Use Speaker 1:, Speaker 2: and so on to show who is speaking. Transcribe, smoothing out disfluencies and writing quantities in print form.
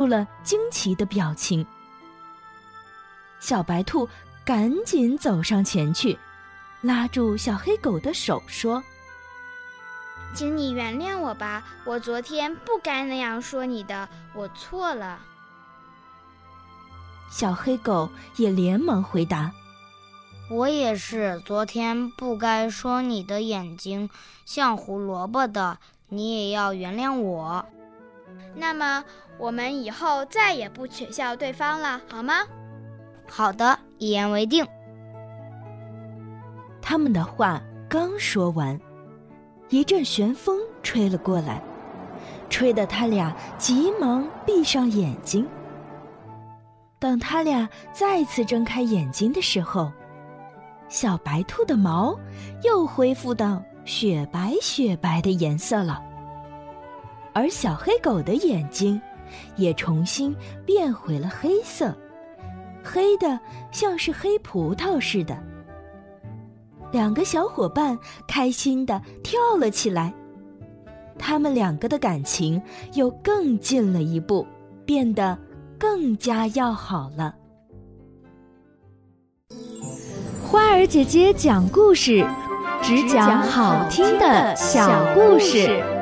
Speaker 1: 了惊奇的表情。小白兔赶紧走上前去，拉住小黑狗的手说：
Speaker 2: 请你原谅我吧，我昨天不该那样说你的，我错了。
Speaker 1: 小黑狗也连忙回答：
Speaker 3: 我也是，昨天不该说你的眼睛像胡萝卜的，你也要原谅我。
Speaker 2: 那么我们以后再也不取笑对方了，好吗？
Speaker 3: 好的，一言为定。
Speaker 1: 他们的话刚说完，一阵旋风吹了过来，吹得他俩急忙闭上眼睛。等他俩再次睁开眼睛的时候，小白兔的毛又恢复到雪白雪白的颜色了，而小黑狗的眼睛也重新变回了黑色，黑的像是黑葡萄似的。两个小伙伴开心地跳了起来，他们两个的感情又更近了一步，变得更加要好了。
Speaker 4: 花儿姐姐讲故事，只讲好听的小故事。